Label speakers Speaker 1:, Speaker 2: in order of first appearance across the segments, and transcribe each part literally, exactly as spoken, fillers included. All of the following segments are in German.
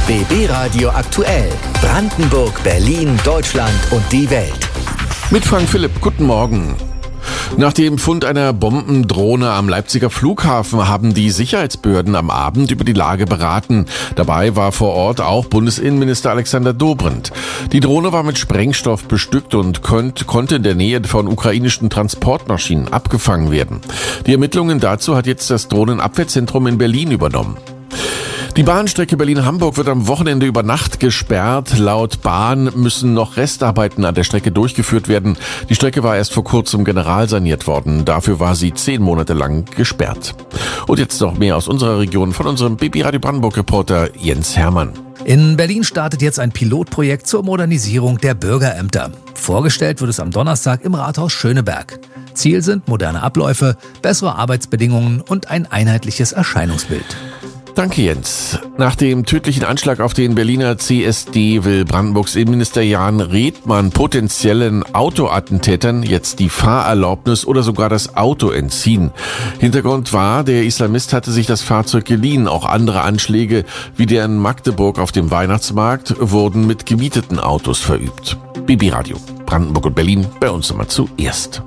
Speaker 1: B B Radio aktuell. Brandenburg, Berlin, Deutschland und die Welt.
Speaker 2: Mit Frank Philipp, guten Morgen. Nach dem Fund einer Bombendrohne am Leipziger Flughafen haben die Sicherheitsbehörden am Abend über die Lage beraten. Dabei war vor Ort auch Bundesinnenminister Alexander Dobrindt. Die Drohne war mit Sprengstoff bestückt und konnt, konnte in der Nähe von ukrainischen Transportmaschinen abgefangen werden. Die Ermittlungen dazu hat jetzt das Drohnenabwehrzentrum in Berlin übernommen. Die Bahnstrecke Berlin-Hamburg wird am Wochenende über Nacht gesperrt. Laut Bahn müssen noch Restarbeiten an der Strecke durchgeführt werden. Die Strecke war erst vor kurzem generalsaniert worden. Dafür war sie zehn Monate lang gesperrt. Und jetzt noch mehr aus unserer Region von unserem B B Radio Brandenburg-Reporter Jens Hermann.
Speaker 3: In Berlin startet jetzt ein Pilotprojekt zur Modernisierung der Bürgerämter. Vorgestellt wird es am Donnerstag im Rathaus Schöneberg. Ziel sind moderne Abläufe, bessere Arbeitsbedingungen und ein einheitliches Erscheinungsbild.
Speaker 2: Danke, Jens. Nach dem tödlichen Anschlag auf den Berliner C S D will Brandenburgs Innenminister Jan Redmann potenziellen Autoattentätern jetzt die Fahrerlaubnis oder sogar das Auto entziehen. Hintergrund war, der Islamist hatte sich das Fahrzeug geliehen. Auch andere Anschläge, wie der in Magdeburg auf dem Weihnachtsmarkt, wurden mit gemieteten Autos verübt. B B Radio, Brandenburg und Berlin, bei uns immer zuerst.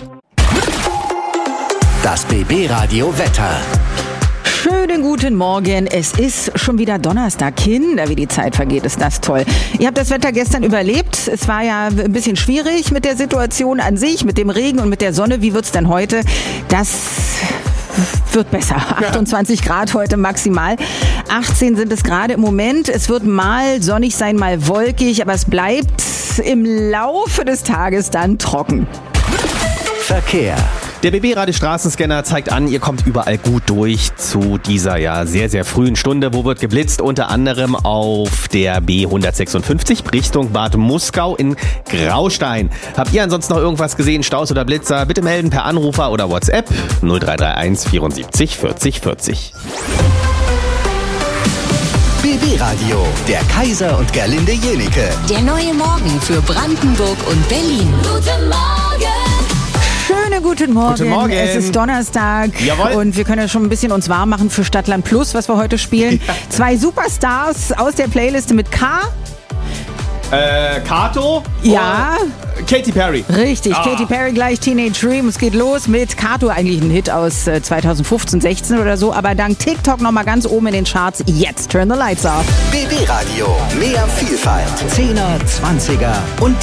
Speaker 1: Das B B Radio Wetter.
Speaker 4: Schönen guten Morgen. Es ist schon wieder Donnerstag. Kinder, wie die Zeit vergeht, ist das toll. Ihr habt das Wetter gestern überlebt. Es war ja ein bisschen schwierig mit der Situation an sich, mit dem Regen und mit der Sonne. Wie wird's denn heute? Das wird besser. achtundzwanzig Grad heute maximal. achtzehn sind es gerade im Moment. Es wird mal sonnig sein, mal wolkig, aber es bleibt im Laufe des Tages dann trocken.
Speaker 1: Verkehr.
Speaker 5: Der B B-Radio Straßenscanner zeigt an, ihr kommt überall gut durch zu dieser ja sehr, sehr frühen Stunde. Wo wird geblitzt? Unter anderem auf der B hundertsechsundfünfzig Richtung Bad Muskau in Graustein. Habt ihr ansonsten noch irgendwas gesehen, Staus oder Blitzer? Bitte melden per Anrufer oder WhatsApp null drei drei eins vierundsiebzig vierzig vierzig.
Speaker 1: B B Radio, der Kaiser und Gerlinde Jenike.
Speaker 6: Der neue Morgen für Brandenburg und Berlin. Guten Morgen!
Speaker 4: Schönen guten Morgen.
Speaker 5: Guten Morgen.
Speaker 4: Es ist Donnerstag.
Speaker 5: Jawohl.
Speaker 4: Und wir können ja schon ein bisschen uns warm machen für Stadtland Plus, was wir heute spielen.
Speaker 5: Ja.
Speaker 4: Zwei Superstars aus der Playliste mit K.
Speaker 5: Äh, Kato?
Speaker 4: Ja.
Speaker 5: Katy Perry.
Speaker 4: Richtig,
Speaker 5: Ah.
Speaker 4: Katy Perry gleich, Teenage Dream. Es geht los mit Kato, eigentlich ein Hit aus äh, zweitausendfünfzehn, sechzehn oder so. Aber dank TikTok nochmal ganz oben in den Charts. Jetzt Turn the Lights Off.
Speaker 1: B B Radio, mehr Vielfalt. Zehner, Zwanziger und